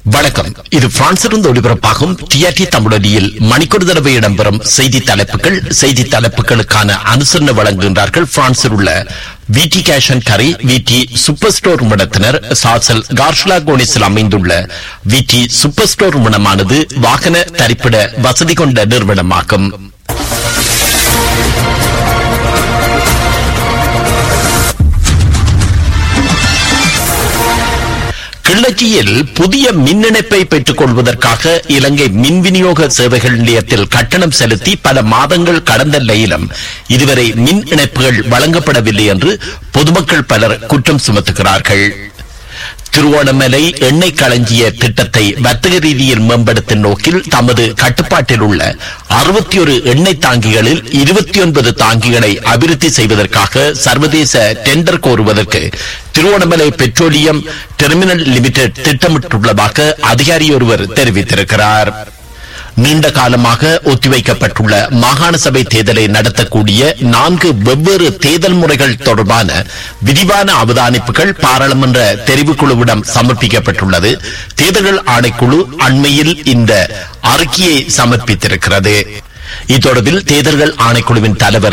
வணக்கம். இது பிரான்சிலிருந்து ஒளிபரப்பாகும் டிஆர்டி தமிழொலியில் மணிக்கொரு தடவை இடம்பெறும் செய்தி தலைப்புகளுக்கான அனுசரணை வழங்குகின்றார்கள் பிரான்சில் உள்ள விடி கேஷ் அண்ட் கரி விடி சூப்பர் ஸ்டோர் நிறுவனத்தினர். சாசல் கார்ஷ்லா கோனிஸில் அமைந்துள்ள விடி சூப்பர் ஸ்டோர் நிறுவனமானது வாகன தரிப்பிட வசதி கொண்ட நிறுவனமாகும். கிள்ளச்சியில் புதிய மின் இணைப்பை பெற்றுக் கொள்வதற்காக இலங்கை மின் விநியோக சேவைகள் நிலையத்தில் கட்டணம் செலுத்தி பல மாதங்கள் கடந்த நிலையிலும் இதுவரை மின் இணைப்புகள் வழங்கப்படவில்லை என்று பொதுமக்கள் பலர் குற்றம் சுமத்துகிறார்கள். திருவோணமலை எண்ணெய் களஞ்சிய திட்டத்தை வர்த்தக ரீதியில் மேம்படுத்தும் நோக்கில் தமது கட்டுப்பாட்டில் உள்ள 61 எண்ணெய் தாங்கிகளில் 29 தாங்கிகளை அபிவிருத்தி செய்வதற்காக சர்வதேச டெண்டர் கோருவதற்கு திருவோணமலை பெட்ரோலியம் டெர்மினல் லிமிடெட் திட்டமிட்டுள்ளதாக அதிகாரி ஒருவர் தெரிவித்திருக்கிறார். நீண்ட காலமாக ஒத்திவைக்கப்பட்டுள்ள மாகாண சபை தேர்தலை நடத்தக்கூடிய 4 வெவ்வேறு தேர்தல் முறைகள் தொடர்பான விரிவான அவதானிப்புகள் பாராளுமன்ற தெரிவுக்குழுவிடம் சமர்ப்பிக்கப்பட்டுள்ளது. தேர்தல்கள் ஆணைக்குழு அண்மையில் இந்த அறிக்கையை சமர்ப்பித்திருக்கிறது. இத்தொடர்பில் தேர்தல்கள் ஆணைக்குழுவின் தலைவர்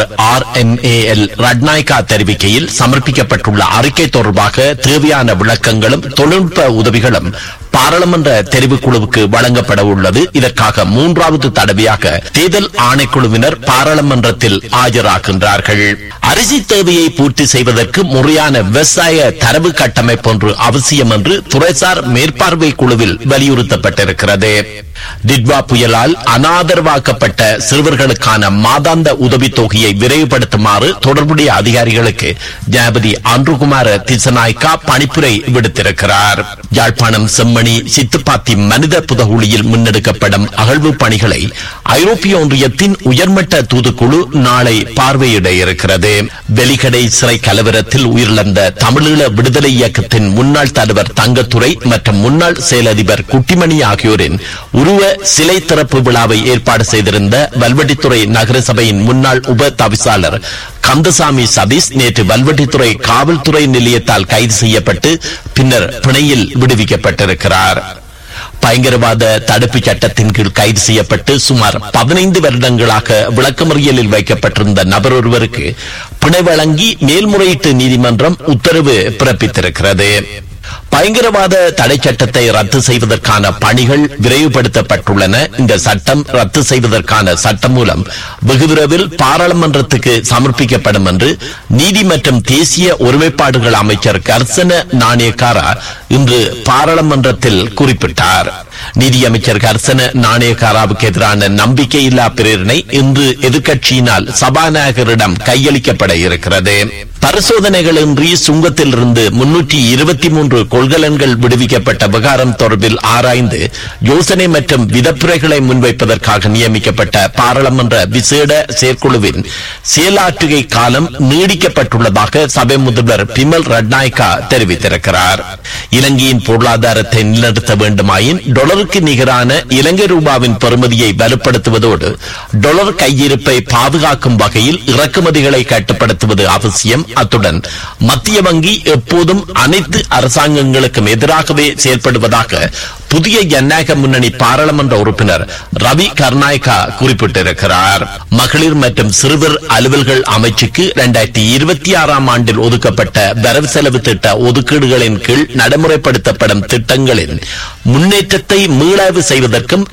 RMAL ரட்நாயக்கா தெரிவிக்கையில் சமர்ப்பிக்கப்பட்டுள்ள அறிக்கை தொடர்பாக தேவையான விளக்கங்களும் தொழில்நுட்ப உதவிகளும் பாராளுமன்ற தெரிவுக்குழுவுக்கு வழங்கப்பட உள்ளது. இதற்காக 3வது தடவையாக தேர்தல் ஆணைக்குழுவினர் பாராளுமன்றத்தில் ஆஜராகின்றார்கள். அரிசி தேவையை பூர்த்தி செய்வதற்கு முறையான விவசாய தரவு கட்டமைப்பு ஒன்று அவசியம் என்று துறைசார் மேற்பார்வை குழுவில் வலியுறுத்தப்பட்டிருக்கிறது. டிட்வா புயலால் அனாதரவாக்கப்பட்ட சிறுவர்களுக்கான மாதாந்த உதவித் தொகையை விரைவுபடுத்துமாறு தொடர்புடைய அதிகாரிகளுக்கு ஜனாதிபதி அன்றுகுமார திசநாயக்கா பணிப்புரை விடுத்திருக்கிறார். யாழ்ப்பாணம் செம்மணி சித்துப்பாத்தி மனித புதகுழியில் முன்னெடுக்கப்படும் அகழ்வு பணிகளை ஐரோப்பிய ஒன்றியத்தின் உயர்மட்ட தூதுக்குழு நாளை பார்வையிட இருக்கிறது. வெலிகடை சிறை கலவரத்தில் உயிரிழந்த தமிழீழ விடுதலை இயக்கத்தின் முன்னாள் தலைவர் தங்கத்துரை மற்றும் முன்னாள் செயலதிபர் குட்டிமணி ஆகியோரின் உருவ சிலை திறப்பு விழாவை ஏற்பாடு செய்திருந்த வல்வெட்டித்துறை நகர சபையின் முன்னாள் உப தவிசாளர் கந்தசாமி சதீஷ் நேற்று வல்வெட்டித்துறை காவல்துறை நிலையத்தால் கைது செய்யப்பட்டு பின்னர் பிணையில் விடுவிக்கப்பட்டிருக்கிறார். பயங்கரவாத தடுப்பு சட்டத்தின் கீழ் கைது செய்யப்பட்டு சுமார் 15 வருடங்களாக விளக்கமறியலில் வைக்கப்பட்டிருந்த நபர் ஒருவருக்கு பிணை வழங்கி மேல்முறையீட்டு நீதிமன்றம் உத்தரவு பிறப்பித்திருக்கிறது. பயங்கரவாத தடை சட்டத்தை ரத்து செய்வதற்கான பணிகள் விரைவுபடுத்தப்பட்டுள்ளன. இந்த சட்டம் ரத்து செய்வதற்கான சட்டம் மூலம் வெகு விரைவில் பாராளுமன்றத்துக்கு சமர்ப்பிக்கப்படும் என்று நீதி மற்றும் தேசிய ஒருமைப்பாடுகள் அமைச்சர் கர்சன நாணயக்காரா இன்று பாராளுமன்றத்தில் குறிப்பிட்டார். நீதியமைச்சர் கர்சன நாணயக்காராவுக்கு எதிரான நம்பிக்கையில்லா பிரேரணை இன்று எதிர்க்கட்சியினால் சபாநாயகரிடம் கையளிக்கப்பட இருக்கிறது. பரிசோதனைகளின்றி சுங்கத்தில் இருந்து 323 கொள்கலன்கள் விடுவிக்கப்பட்ட விவகாரம் தொடர்பில் ஆராய்ந்து யோசனை மற்றும் விதப்புரைகளை முன்வைப்பதற்காக நியமிக்கப்பட்ட பாராளுமன்ற விசேட செயற்குழுவின் செயலாற்றுகை காலம் நீடிக்கப்பட்டுள்ளதாக சபை முதல்வர் பிமல் ரட்நாயக்கா தெரிவித்திருக்கிறார். இலங்கையின் பொருளாதாரத்தை நிலைநிறுத்த வேண்டுமாயின் டாலருக்கு நிகரான இலங்கை ரூபாவின் பெறுமதியை வலுப்படுத்துவதோடு டாலர் கையிருப்பை பாதுகாக்கும் வகையில் இறக்குமதிகளை கட்டுப்படுத்துவது அவசியம். அத்துடன் மத்திய வங்கி எப்போதும் அனைத்து அரசாங்கங்களுக்கும் எதிராகவே செயல்படுவதாக புதிய ஜனநாயக முன்னணி பாராளுமன்ற உறுப்பினர் ரவி கருணாயக்கா குறிப்பிட்டிருக்கிறார். மகளிர் மற்றும் சிறுவர் அலுவல்கள் அமைச்சுக்கு 2026 ஆண்டில் ஒதுக்கப்பட்ட வரவு செலவு திட்ட ஒதுக்கீடுகளின் கீழ் நடைமுறைப்படுத்தப்படும் திட்டங்களின் முன்னேற்றத்தை மீளாய்வு செய்வதற்கும்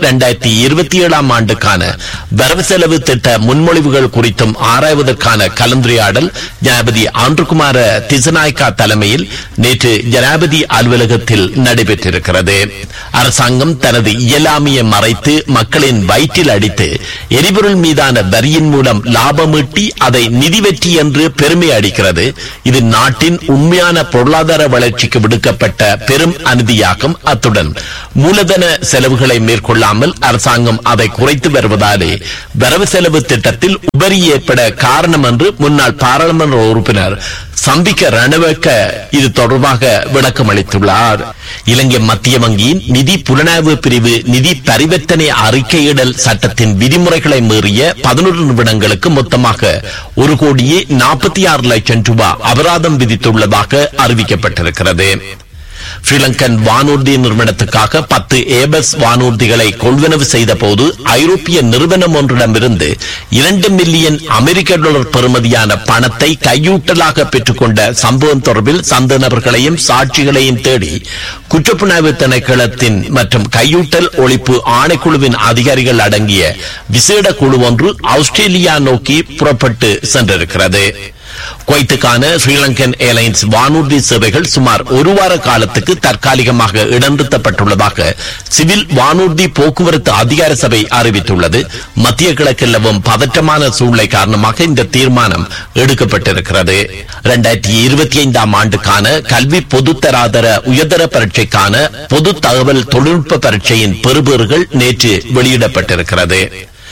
2027 ஆண்டுக்கான வரவு செலவு திட்ட முன்மொழிவுகள் குறித்தும் ஆராய்வதற்கான கலந்துரையாடல் ஜனாதிபதி அன்றுகுமார திசநாயக்கா தலைமையில் நேற்று ஜனாதிபதி அலுவலகத்தில் நடைபெற்றிருக்கிறது. அரசாங்கம் தனது இயலாமையை மறைத்து மக்களின் வயிற்றில் அடித்து எரிபொருள் மீதான வரியின் மூலம் லாபம் ஈட்டி அதை நிதி வெற்றி என்று பெருமை அடிக்கிறது. இது நாட்டின் உண்மையான பொருளாதார வளர்ச்சிக்கு விடுக்கப்பட்ட பெரும் அநீதியாகும். அத்துடன் மூலதன செலவுகளை மேற்கொள்ளாமல் அரசாங்கம் அதை குறைத்து வருவதாலே வரவு செலவு திட்டத்தில் உபரி ஏற்பட காரணம் என்று முன்னாள் பாராளுமன்ற உறுப்பினர் சம்பிக்க ரணவக்க இது தொடர்பாக விளக்கம் அளித்துள்ளார். இலங்கை மத்திய வங்கியின் நிதி புலனாய்வு பிரிவு நிதி பரிவர்த்தனை அறிக்கையிடல் சட்டத்தின் விதிமுறைகளை மீறிய 11 நிறுவனங்களுக்கு மொத்தமாக 1,46,00,000 ரூபாய் அபராதம் விதித்துள்ளதாக அறிவிக்கப்பட்டிருக்கிறது. ஸ்ரீலங்கன் வானூர்தி நிறுவனத்துக்காக 10 ஏபஸ் வானூர்திகளை கொள்வனவு செய்த போது ஐரோப்பிய நிறுவனம் ஒன்றிடமிருந்து 2 மில்லியன் அமெரிக்க டாலர் பெறுமதியான பணத்தை கையூட்டலாக பெற்றுக்கொண்ட சம்பவம் தொடர்பில் சந்த நபர்களையும் சாட்சிகளையும் தேடி குற்றப்புலனாய்வு திணைக்களத்தின் மற்றும் கையூட்டல் ஒழிப்பு ஆணைக்குழுவின் அதிகாரிகள் அடங்கிய விசேட குழு ஒன்று ஆஸ்திரேலியா நோக்கி புறப்பட்டு சென்றிருக்கிறது. குவைத்துக்கான ஸ்ரீலங்கன் ஏர்லைன்ஸ் வானூர்தி சேவைகள் சுமார் ஒரு வார காலத்துக்கு தற்காலிகமாக இடநிறுத்தப்பட்டுள்ளதாக சிவில் வானூர்தி போக்குவரத்து அதிகார சபை அறிவித்துள்ளது. மத்திய கிழக்கில் நிலவும் பதற்றமான சூழ்நிலை காரணமாக இந்த தீர்மானம் எடுக்கப்பட்டிருக்கிறது. 2025 ஆண்டுக்கான கல்வி பொதுத்தராதர உயர்தர பரீட்சைக்கான பொது தகவல் தொழில்நுட்ப பரீட்சையின் பெறுபேறுகள் நேற்று வெளியிடப்பட்டிருக்கிறது.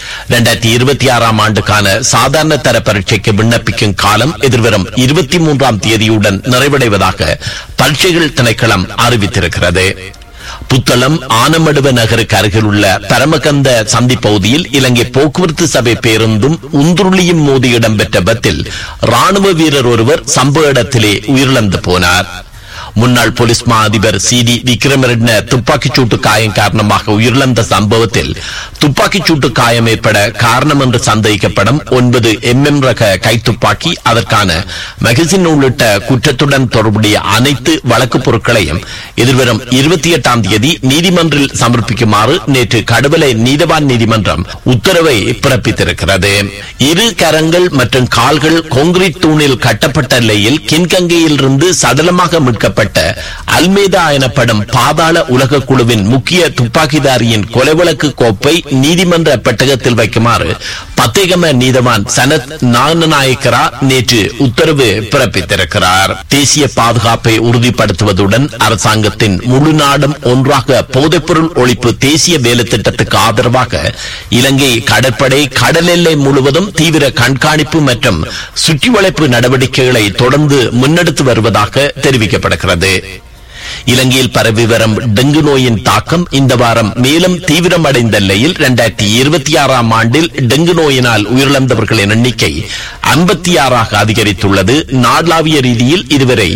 2026 ஆண்டுக்கான சாதாரண தர பரீட்சைக்கு விண்ணப்பிக்கும் காலம் எதிர்வரும் 23ஆம் தேதியுடன் நிறைவடைவதாக பரீட்சைகள் திணைக்களம் அறிவித்திருக்கிறது. புத்தளம் ஆனமடுவ நகருக்கு அருகில் உள்ள பரமகந்த சந்தி பகுதியில் இலங்கை போக்குவரத்து சபை பேருந்தும் உந்துருளியும் மோதி இடம்பெற்ற விபத்தில் ராணுவ வீரர் ஒருவர் சம்பவ இடத்திலே உயிரிழந்து போனார். முன்னாள் போலீஸ் மா அதிபர் CD விக்ரமரெட்ன துப்பாக்கிச் சூட்டு காயம் காரணமாக உயிரிழந்த சம்பவத்தில் துப்பாக்கிச் சூட்டு காயம் ஏற்பட காரணம் என்று சந்தேகிக்கப்படும் 9 mm ரக கைத்துப்பாக்கி, அதற்கான மகசின் உள்ளிட்ட குற்றத்துடன் தொடர்புடைய அனைத்து வழக்கு பொருட்களையும் எதிர்வரும் 28ஆம் தேதி நீதிமன்றில் சமர்ப்பிக்குமாறு நேற்று கடுவலை நீதவான் நீதிமன்றம் உத்தரவை பிறப்பித்திருக்கிறது. இரு கரங்கள் மற்றும் கால்கள் கான்கிரீட் தூணில் கட்டப்பட்ட நிலையில் கின்கங்கையிலிருந்து சடலமாக மீட்கப்பட்ட அல்மேதா எனப்படும் பாதாள உலக குழுவின் முக்கிய துப்பாக்கிதாரியின் கொலை வழக்கு கோப்பை நீதிமன்ற பெட்டகத்தில் வைக்குமாறு பத்தேகம நீதவான் சனத் நாகநாயக்கரா நேற்று உத்தரவு பிறப்பித்திருக்கிறார். தேசிய பாதுகாப்பை உறுதிப்படுத்துவதுடன் அரசாங்கத்தின் முழு நாடும் ஒன்றாக போதைப்பொருள் ஒழிப்பு தேசிய வேலை திட்டத்துக்கு ஆதரவாக இலங்கை கடற்படை கடல் எல்லை முழுவதும் தீவிர கண்காணிப்பு மற்றும் சுற்றி வளைப்பு நடவடிக்கைகளை தொடர்ந்து முன்னெடுத்து வருவதாக தெரிவிக்கப்படுகிறது. இலங்கையில் பரவி வரும் டெங்கு நோயின் தாக்கம் இந்த வாரம் மேலும் தீவிரமடைந்த நிலையில் 2026ஆம் ஆண்டில் டெங்கு நோயினால் உயிரிழந்தவர்களின் எண்ணிக்கை 56ஆக அதிகரித்துள்ளது. நாடளாவிய ரீதியில் இதுவரை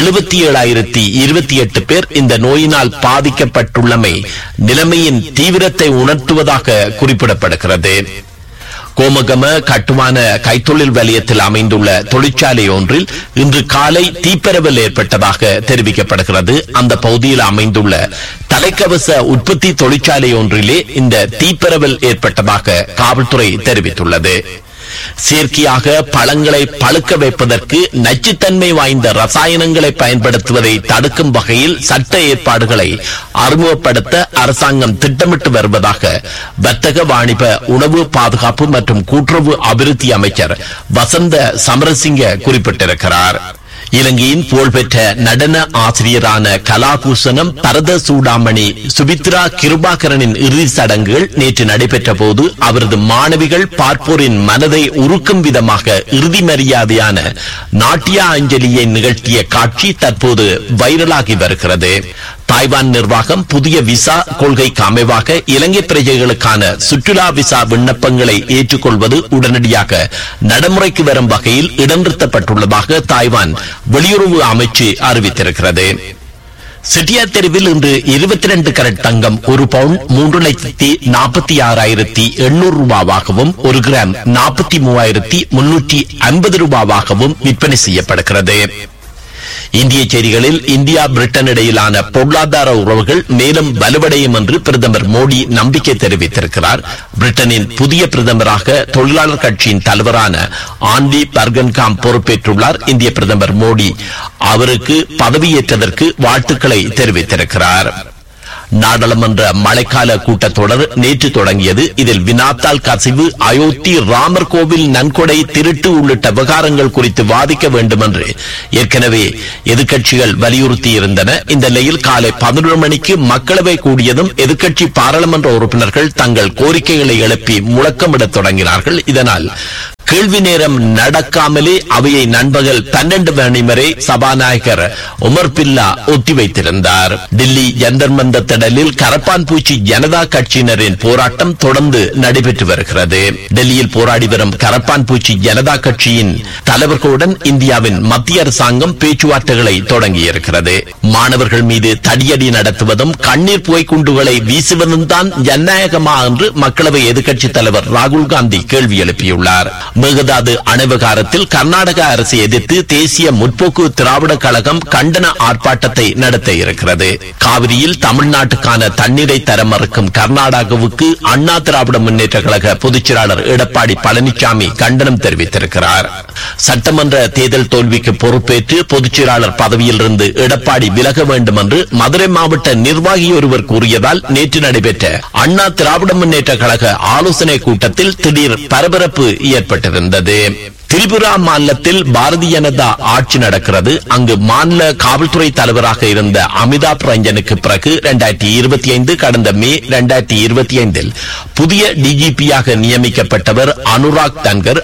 77,028 பேர் இந்த நோயினால் பாதிக்கப்பட்டுள்ளமை நிலைமையின் தீவிரத்தை உணர்த்துவதாக குறிப்பிடப்படுகிறது. கோமகம கட்டுமான கைத்தொழில் வலயத்தில் அமைந்துள்ள தொழிற்சாலை ஒன்றில் இன்று காலை தீப்பரவல் ஏற்பட்டதாக தெரிவிக்கப்படுகிறது. அந்த பகுதியில் அமைந்துள்ள தலைக்கவச உற்பத்தி தொழிற்சாலை ஒன்றிலே இந்த தீப்பரவல் ஏற்பட்டதாக காவல்துறை தெரிவித்துள்ளது. செயற்கையாக பழங்களை பழுக்க வைப்பதற்கு நச்சுத்தன்மை வாய்ந்த ரசாயனங்களை பயன்படுத்துவதை தடுக்கும் வகையில் சட்ட ஏற்பாடுகளை அறிமுகப்படுத்த அரசாங்கம் திட்டமிட்டு வருவதாக வர்த்தக வாணிப உணவு பாதுகாப்பு மற்றும் கூட்டுறவு அபிவிருத்தி அமைச்சர் வசந்த சமரசிங்க குறிப்பிட்டிருக்கிறார். இலங்கையின் புகழ்பெற்ற நடன ஆசிரியரான கலாபூஷணம் பரத சூடாமணி சுபித்ரா கிருபாகரனின் இறுதி சடங்குகள் நேற்று நடைபெற்ற போது அவரது மாணவிகள் பார்ப்போரின் மனதை உருக்கும் விதமாக இறுதி மரியாதையான நாட்டிய அஞ்சலியை நிகழ்த்திய காட்சி தற்போது வைரலாகி வருகிறது. தாய்வான் நிர்வாகம் புதிய விசா கொள்கைக்கு அமைவாக இலங்கை பிரஜைகளுக்கான சுற்றுலா விசா விண்ணப்பங்களை ஏற்றுக்கொள்வது உடனடியாக நடைமுறைக்கு வரும் வகையில் இடநிறுத்தப்பட்டுள்ளதாக தாய்வான் வெளியுறவு அமைச்சு அறிவித்திருக்கிறது. செட்டியார் தெருவில் இன்று 22 கரட் தங்கம் 1 பவுண்ட் 3,46,800 ரூபாவாகவும் 1 கிராம் 43,350 ரூபாவாகவும் விற்பனை செய்யப்படுகிறது. இந்திய செய்திகளில் இந்தியா பிரிட்டன் இடையிலான பொருளாதார உறவுகள் மேலும் வலுவடையும் என்று பிரதமர் மோடி நம்பிக்கை தெரிவித்திருக்கிறார். பிரிட்டனின் புதிய பிரதமராக தொழிலாளர் கட்சியின் தலைவரான ஆண்டி பர்கன்காம் பொறுப்பேற்றுள்ளார். இந்திய பிரதமர் மோடி அவருக்கு பதவியேற்றதற்கு வாழ்த்துக்களை தெரிவித்திருக்கிறார். நாடாளுமன்ற மழைக்கால கூட்டத்தொடர் நேற்று தொடங்கியது. இதில் வினாத்தாள் கசிவு, அயோத்தி ராமர் கோவில் நன்கொடை திருட்டு உள்ளிட்ட விவகாரங்கள் குறித்து வாதிக்க வேண்டும் என்று ஏற்கனவே எதிர்க்கட்சிகள் வலியுறுத்தி இருந்தன. இந்த நிலையில் காலை 11 மணிக்கு மக்களவை கூடியதும் எதிர்க்கட்சி பாராளுமன்ற உறுப்பினர்கள் தங்கள் கோரிக்கைகளை எழுப்பி முழக்கமிடத் தொடங்கினார்கள். இதனால் கேள்வி நேரம் நடக்காமலே அவையை நண்பகல் 12 மணி வரை சபாநாயகர் உமர் பில்லா ஒத்திவைத்திருந்தார். டெல்லி ஜந்தர் மந்தர் திடலில் கரப்பான் பூச்சி ஜனதா கட்சியினரின் போராட்டம் தொடர்ந்து நடைபெற்று வருகிறது. டெல்லியில் போராடி வரும் கரப்பான் பூச்சி ஜனதா கட்சியின் தலைவர்களுடன் இந்தியாவின் மத்திய அரசாங்கம் பேச்சுவார்த்தைகளை தொடங்கியிருக்கிறது. மாணவர்கள் மீது தடியடி நடத்துவதும் கண்ணீர் புகைக்குண்டுகளை வீசுவதும் தான் ஜனநாயகமா என்று மக்களவை எதிர்க்கட்சித் தலைவர் ராகுல் காந்தி கேள்வி எழுப்பியுள்ளார். மேகதாது அணை விவகாரத்தில் கர்நாடக அரசை எதிர்த்து தேசிய முற்போக்கு திராவிட கழகம் கண்டன ஆர்ப்பாட்டத்தை நடத்த இருக்கிறது. காவிரியில் தமிழ்நாட்டுக்கான தண்ணீரை தர மறுக்கும் கர்நாடகாவுக்கு அண்ணா திராவிட முன்னேற்ற கழக பொதுச் செயலாளர் எடப்பாடி பழனிசாமி கண்டனம் தெரிவித்திருக்கிறார். சட்டமன்ற தேர்தல் தோல்விக்கு பொறுப்பேற்று பொதுச் செயலாளர் பதவியில் இருந்து எடப்பாடி விலக வேண்டும் என்று மதுரை மாவட்ட நிர்வாகி ஒருவர் கூறியதால் நேற்று நடைபெற்ற அண்ணா திராவிட முன்னேற்ற கழக ஆலோசனை கூட்டத்தில் திடீர் பரபரப்பு ஏற்பட்டிருந்தது. திரிபுரா மாநிலத்தில் பாரதிய ஜனதா ஆட்சி நடக்கிறது. அங்கு மாநில காவல்துறை தலைவராக இருந்த அமிதாப் ரஞ்சனுக்கு பிறகு 2025 கடந்த மே 2025 புதிய டிஜிபியாக நியமிக்கப்பட்டவர் அனுராக் தன்கர்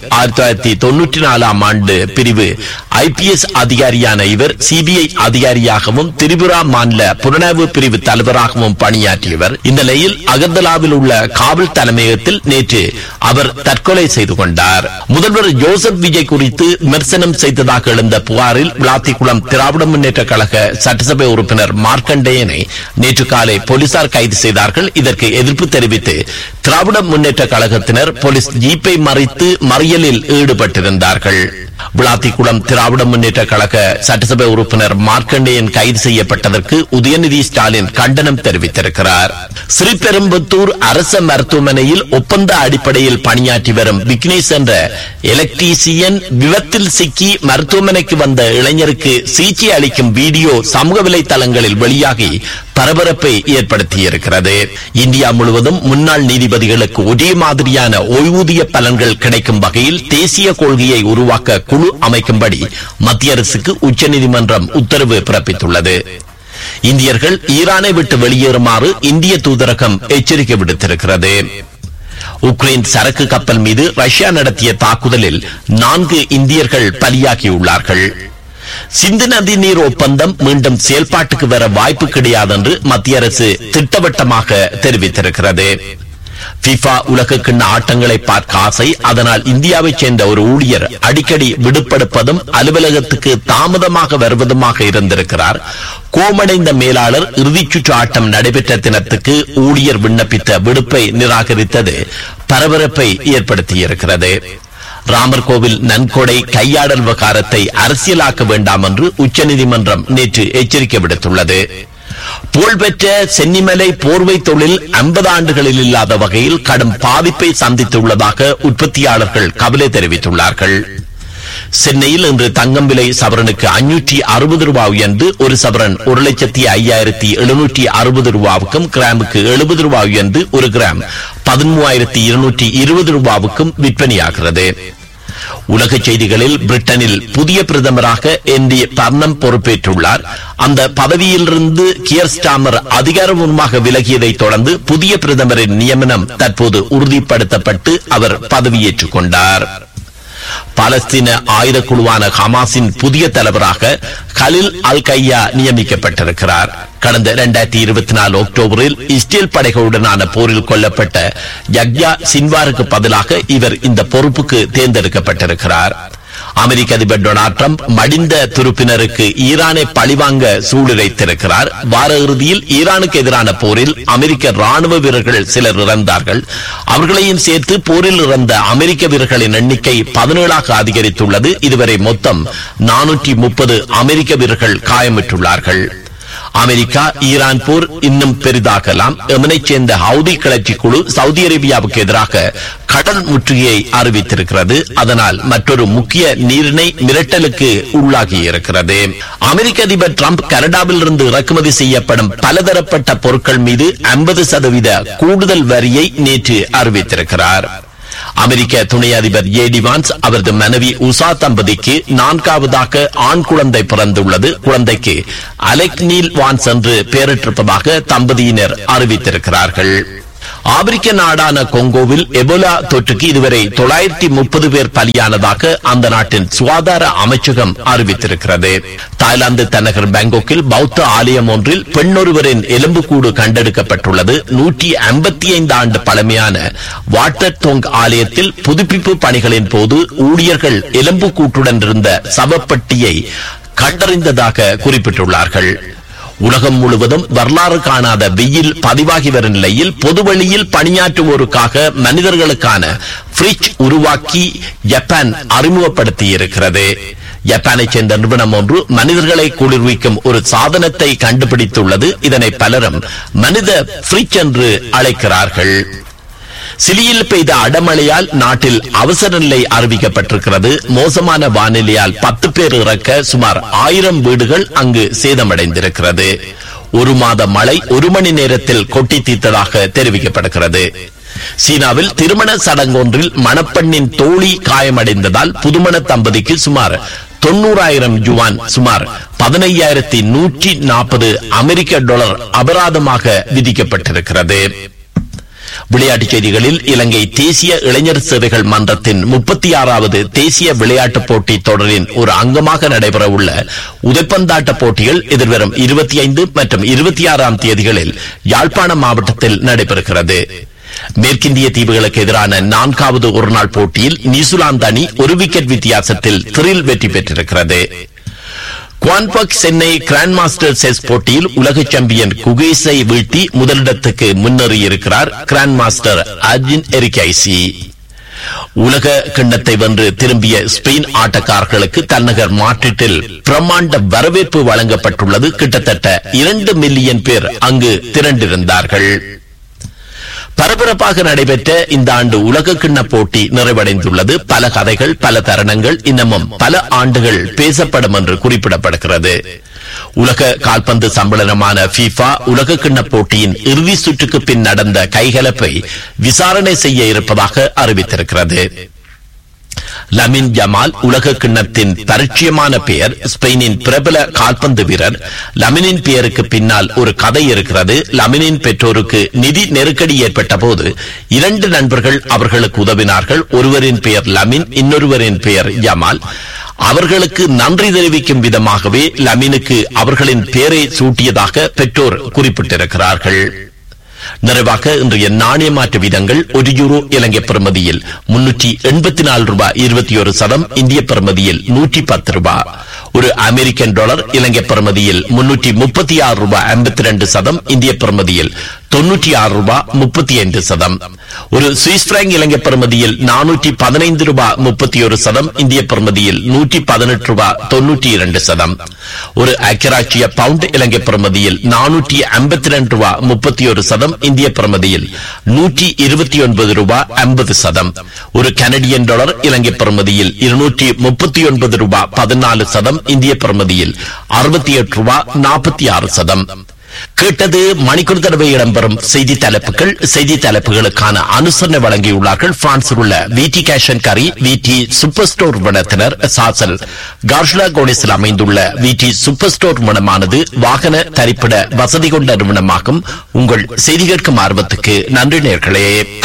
1994 ஆண்டு பிரிவு IPS அதிகாரியான இவர் சிபிஐ அதிகாரியாகவும் திரிபுரா மாநில புலனாய்வு பிரிவு தலைவராகவும் பணியாற்றியவர். இந்த நிலையில் அகர்தலாவில் உள்ள காவல் தலைமையகத்தில் நேற்று அவர் தற்கொலை செய்து கொண்டார். முதல்வர் ஜோசப் விஜய் குறித்து விமர்சனம் செய்ததாக எழுந்த புகாரில் விளாத்திக்குளம் திராவிட முன்னேற்ற கழக சட்டசபை உறுப்பினர் மார்க்கண்டேயனை நேற்று காலை போலீசார் கைது செய்தார்கள். இதற்கு எதிர்ப்பு தெரிவித்து திராவிட முன்னேற்ற கழகத்தினர் போலீஸ் ஜீப்பை மறித்து மறியலில் ஈடுபட்டிருந்தார்கள். விளாத்திக்குளம் திராவிட முன்னேற்ற கழக சட்டசபை உறுப்பினர் மார்க்கண்டேயன் கைது செய்யப்பட்டதற்கு உதயநிதி ஸ்டாலின் கண்டனம் தெரிவித்திருக்கிறார். ஸ்ரீபெரும்புத்தூர் அரசு மருத்துவமனையில் ஒப்பந்த அடிப்படையில் பணியாற்றி வரும் விக்னேஷ் என்ற எலக்ட்ரீசியன் விபத்தில் சிக்கி மருத்துவமனைக்கு வந்த இளைஞருக்கு சிகிச்சை அளிக்கும் வீடியோ சமூக வலைதளங்களில் வெளியாகி பரபரப்பை ஏற்படுத்தியிருக்கிறது. இந்தியா முழுவதும் முன்னாள் நீதிபதிகளுக்கு ஒரே மாதிரியான ஓய்வூதிய பலன்கள் கிடைக்கும் வகையில் தேசிய கொள்கையை உருவாக்க குழு அமைக்கும்படி மத்திய அரசுக்கு உச்சநீதிமன்றம் உத்தரவு பிறப்பித்துள்ளது. இந்தியர்கள் ஈரானை விட்டு வெளியேறுமாறு இந்திய தூதரகம் எச்சரிக்கை விடுத்திருக்கிறது. உக்ரைன் சரக்கு கப்பல் மீது ரஷ்யா நடத்திய தாக்குதலில் 4 இந்தியர்கள் பலியாகியுள்ளார்கள். சிந்து நதி நீர் ஒப்பந்தம் மீண்டும் செயல்பாட்டுக்கு வர வாய்ப்பு கிடையாது என்று மத்திய அரசு திட்டவட்டமாக தெரிவித்திருக்கிறது. FIFA உலக கிண்ண ஆட்டங்களை பார்க்க ஆசை. அதனால் இந்தியாவைச் சேர்ந்த ஒரு ஊழியர் அடிக்கடி விடுபடுப்பதும் அலுவலகத்துக்கு தாமதமாக வருவதுமாக இருந்திருக்கிறார். கோமடைந்த மேலாளர் இறுதிச்சுற்று ஆட்டம் நடைபெற்ற தினத்துக்கு ஊழியர் விண்ணப்பித்த விடுப்பை நிராகரித்தது பரபரப்பை ஏற்படுத்தியிருக்கிறது. ராமர் கோவில் நன்கொடை கையாடல் விவகாரத்தை அரசியலாக்க வேண்டாம் என்று உச்சநீதிமன்றம் நேற்று எச்சரிக்கை விடுத்துள்ளது. புகழ்பெற்ற சென்னிமலை போர்வை தொழில் 50 ஆண்டுகளில் இல்லாத வகையில் கடும் பாதிப்பை சந்தித்துள்ளதாக உற்பத்தியாளர்கள் கவலை தெரிவித்துள்ளார்கள். சென்னையில் இன்று தங்கம் விலை சவரனுக்கு 560 ரூபாய் உயர்ந்து ஒரு சவரன் 1,05,760 ரூபாவுக்கும் கிராமுக்கு 70 ரூபாய் உயர்ந்து ஒரு கிராம் 13,220 ரூபாவுக்கும் விற்பனையாகிறது. உலக செய்திகளில் பிரிட்டனில் புதிய பிரதமராக என்டி பர்னம் பொறுப்பேற்றுள்ளார். அந்த பதவியிலிருந்து கியர் ஸ்டாமர் அதிகாரபூர்வமாக விலகியதை தொடர்ந்து புதிய பிரதமரின் நியமனம் தற்போது உறுதிப்படுத்தப்பட்டு அவர் பதவியேற்றுக் கொண்டார். பாலஸ்தீன ஆயுத குழுவான ஹமாஸின் புதிய தலைவராக கலில் அல் கையா நியமிக்கப்பட்டிருக்கிறார். கடந்த 2024 அக்டோபரில் இஸ்ரேல் படைகளுடனான போரில் கொல்லப்பட்ட யக்யா சின்வாருக்கு பதிலாக இவர் இந்த பொறுப்புக்கு தேர்ந்தெடுக்கப்பட்டிருக்கிறார். அமெரிக்க அதிபர் டொனால்ட் ட்ரம்ப் மடிந்த துருப்பினருக்கு ஈரானை பழிவாங்க சூளுரைத்திருக்கிறார். வார இறுதியில் ஈரானுக்கு எதிரான போரில் அமெரிக்க ராணுவ வீரர்கள் சிலர் இறந்தார்கள். அவர்களையும் சேர்த்து போரில் இறந்த அமெரிக்க வீரர்களின் எண்ணிக்கை 17ஆக அதிகரித்துள்ளது. இதுவரை மொத்தம் 430 அமெரிக்க வீரர்கள் காயமுற்றுள்ளார்கள். அமெரிக்கா ஈரான் போர் இன்னும் பெரிதாகலாம். எமனைச் சேர்ந்த ஹவுதி கிளர்ச்சி குழு சவுதி அரேபியாவுக்கு எதிராக கடல் முற்றுகையை அறிவித்திருக்கிறது. அதனால் மற்றொரு முக்கிய நீரிணை மிரட்டலுக்கு உள்ளாகி இருக்கிறது. அமெரிக்க அதிபர் டிரம்ப் கனடாவில் இருந்து இறக்குமதி செய்யப்படும் பலதரப்பட்ட பொருட்கள் மீது 50% கூடுதல் வரியை நேற்று அறிவித்திருக்கிறார். அமெரிக்க துணை அதிபர் ஜே.டி. வான்ஸ் அவரது மனைவி உஷா தம்பதிக்கு 4வது ஆண் குழந்தை பிறந்துள்ளது. குழந்தைக்கு அலெக் நீல் வான்ஸ் என்று பெயரிட்டிருப்பதாக தம்பதியினர் அறிவித்திருக்கிறார்கள். ஆப்பிரிக்க நாடான கொங்கோவில் எபோலா தொற்றுக்கு இதுவரை 930 பேர் பலியானதாக அந்த நாட்டின் சுகாதார அமைச்சகம் அறிவித்திருக்கிறது. தாய்லாந்து தலைநகர் பாங்காக்கில் பௌத்த ஆலயம் ஒன்றில் பெண்ணொருவரின் எலும்புக்கூடு கண்டெடுக்கப்பட்டுள்ளது. 155 ஆண்டு பழமையான வாட்டர் டோங் ஆலயத்தில் புதுப்பிப்பு பணிகளின் போது ஊழியர்கள் எலும்புக்கூட்டுடன் இருந்த சவப்பட்டியை கண்டறிந்ததாக குறிப்பிட்டுள்ளார்கள். உலகம் முழுவதும் வரலாறு காணாத வெயில் பதிவாகி வரும் நிலையில் பொதுவெளியில் பணியாற்றுவோருக்காக மனிதர்களுக்கான ஃப்ரிட்ஜ் உருவாக்கி ஜப்பான் அறிமுகப்படுத்தியிருக்கிறது. ஜப்பானைச் சேர்ந்த நிறுவனம் ஒன்று மனிதர்களை குளிர்விக்கும் ஒரு சாதனத்தை கண்டுபிடித்துள்ளது. இதனை பலரும் மனித ஃப்ரிட்ஜ் என்று அழைக்கிறார்கள். சிலியில் பெய்த அடமழையால் நாட்டில் அவசர நிலை அறிவிக்கப்பட்டிருக்கிறது. மோசமான வானிலையால் 10 பேர் இறக்க சுமார் 1000 வீடுகள் அங்கு சேதமடைந்திருக்கிறது. ஒரு மாத மழை 1 மணி நேரத்தில் கொட்டி தீர்த்ததாக தெரிவிக்கப்படுகிறது. சீனாவில் திருமண சடங்கொன்றில் மணப்பெண்ணின் தோழி காயமடைந்ததால் புதுமண தம்பதிக்கு சுமார் 90,000 யுவான் சுமார் 15,140 அமெரிக்க டாலர் அபராதமாக விதிக்கப்பட்டிருக்கிறது. விளையாட்டுச் செய்திகளில் இலங்கை தேசிய இளைஞர் சேவைகள் மன்றத்தின் 36வது தேசிய விளையாட்டுப் போட்டி தொடரின் ஒரு அங்கமாக நடைபெறவுள்ள உதைப்பந்தாட்ட போட்டிகள் எதிர்வரும் 25 மற்றும் 26ஆம் தேதிகளில் யாழ்ப்பாணம் மாவட்டத்தில் நடைபெறுகிறது. மேற்கிந்திய தீவுகளுக்கு எதிரான 4வது ஒருநாள் போட்டியில் நியூசிலாந்து அணி 1 விக்கெட் வித்தியாசத்தில் த்ரில் வெற்றி பெற்றிருக்கிறது. குவான்பக் சென்னை கிராண்ட் மாஸ்டர் செஸ் போட்டியில் உலக சாம்பியன் குகேஸை வீழ்த்தி முதலிடத்துக்கு முன்னேறியிருக்கிறார் கிராண்ட் மாஸ்டர் அர்ஜின் எரிகைசி. உலக கிண்ணத்தை வென்று திரும்பிய ஸ்பெயின் ஆட்டக்காரர்களுக்கு தன்னகர் மாட்ரிட்டில் பிரம்மாண்ட வரவேற்பு வழங்கப்பட்டுள்ளது. கிட்டத்தட்ட 2 மில்லியன் பேர் அங்கு திரண்டிருந்தார்கள். பரபரப்பாக நடைபெற்ற இந்த ஆண்டு உலக கிண்ண போட்டி நிறைவடைந்துள்ளது. பல கதைகள், பல தருணங்கள் இன்னமும் பல ஆண்டுகள் பேசப்படும் என்று குறிப்பிடப்படுகிறது. உலக கால்பந்து சம்மேளனமான FIFA உலக கிண்ண போட்டியின் இறுதி சுற்றுக்கு பின் நடந்த கைகலப்பை விசாரணை செய்ய இருப்பதாக அறிவித்திருக்கிறது. லமின் ஜமால் உலக கிண்ணத்தின் பரிச்சயமான பெயர். ஸ்பெயினின் பிரபல கால்பந்து வீரர். லமினின் பெயருக்கு பின்னால் ஒரு கதை இருக்கிறது. லமினின் பெற்றோருக்கு நிதி நெருக்கடி ஏற்பட்ட போது 2 நண்பர்கள் அவர்களுக்கு உதவினார்கள். ஒருவரின் பெயர் லமின், இன்னொருவரின் பெயர் ஜமால். அவர்களுக்கு நன்றி தெரிவிக்கும் விதமாகவே லமினுக்கு அவர்களின் பெயரை சூட்டியதாக பெற்றோர் குறிப்பிட்டிருக்கிறார்கள். நிறைவாக இன்றைய நாணய மாற்று வீதங்கள்: 1 யூரோ இலங்கை பெறுமதியில் 384 ரூபாய் 21 சதம், இந்திய பெறுமதியில் 110 ரூபாய். ஒரு அமெரிக்கன் டாலர் இலங்கை பெறுமதியில் 336 ரூபாய் 52 சதம், இந்திய பெறுமதியில் 96 ரூபாய் 35 சதம். ஒரு சுவிஸ் பிராங்க் இலங்கை பெறுமதியில் 415 ரூபாய் 31 சதம், இந்திய பெறுமதியில் 118 ரூபாய் 92 சதம். ஒரு ஐக்கியராட்சிய பவுண்ட் இலங்கை பெறுமதியில் 452 ரூபாய் 31 சதம், இந்திய பெறுமதியில் 129 ரூபாய் 50 சதம். ஒரு கனடியன் டாலர் இலங்கை பெறுமதியில் 239 ரூபாய் 14 சதம், இந்திய பெறுமதியில் 68 ரூபாய் 46 சதம். கேட்டது மணிக்கூர் தடவை இடம்பெறும் செய்தி தலைப்புகள். செய்தி தலைப்புகளுக்கான அனுசரணை வழங்கியுள்ளார்கள் பிரான்சில் உள்ள விடி கேஷ் அண்ட் கரி, விடி சூப்பர் ஸ்டோர் நிறுவனத்தினர். சாசல் கார்ஷ்லா கோனிஸில் அமைந்துள்ள விடி சூப்பர் ஸ்டோர் நிறுவனமானது வாகன தரிப்பிட வசதி கொண்ட நிறுவனமாகும். உங்கள் செய்தி கேட்கும் ஆர்வத்துக்கு நன்றி நேயர்களே.